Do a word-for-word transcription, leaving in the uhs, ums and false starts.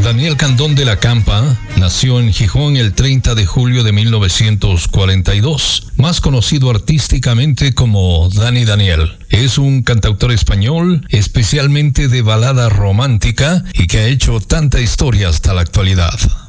Daniel Candón de la Campa nació en Gijón el treinta de julio de mil novecientos cuarenta y dos, más conocido artísticamente como Dani Daniel. Es un cantautor español, especialmente de balada romántica, y que ha hecho tanta historia hasta la actualidad.